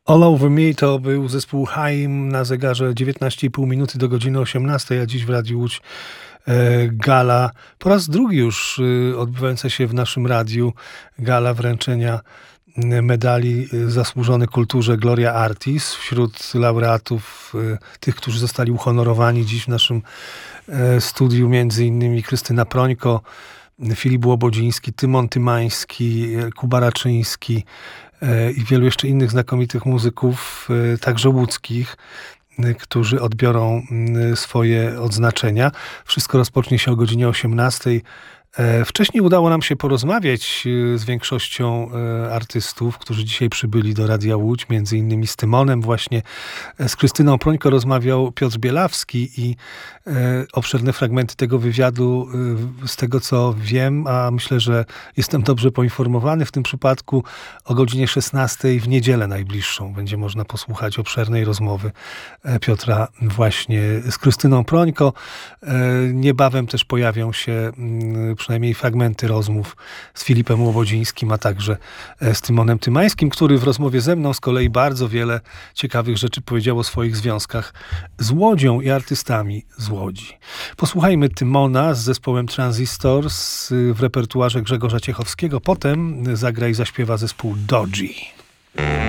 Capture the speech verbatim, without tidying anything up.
All Over Me to był zespół Haim, na zegarze dziewiętnaście i pół minuty do godziny osiemnastej, a dziś w Radiu Łódź e, gala, po raz drugi już e, odbywająca się w naszym radiu, gala wręczenia medali zasłużony kulturze Gloria Artis. Wśród laureatów, e, tych, którzy zostali uhonorowani dziś w naszym e, studiu, między innymi Krystyna Prońko, Filip Łobodziński, Tymon Tymański, Kuba Raczyński i wielu jeszcze innych znakomitych muzyków, także łódzkich, którzy odbiorą swoje odznaczenia. Wszystko rozpocznie się o godzinie osiemnastej. Wcześniej udało nam się porozmawiać z większością artystów, którzy dzisiaj przybyli do Radia Łódź, między innymi z Tymonem, właśnie z Krystyną Prońko rozmawiał Piotr Bielawski i obszerne fragmenty tego wywiadu, z tego co wiem, a myślę, że jestem dobrze poinformowany w tym przypadku, o godzinie szesnastej w niedzielę najbliższą będzie można posłuchać obszernej rozmowy Piotra właśnie z Krystyną Prońko. Niebawem też pojawią się przynajmniej fragmenty rozmów z Filipem Łobodzińskim, a także z Tymonem Tymańskim, który w rozmowie ze mną z kolei bardzo wiele ciekawych rzeczy powiedział o swoich związkach z Łodzią i artystami z Łodzi. Posłuchajmy Tymona z zespołem Transistors w repertuarze Grzegorza Ciechowskiego. Potem zagra i zaśpiewa zespół Dodgy.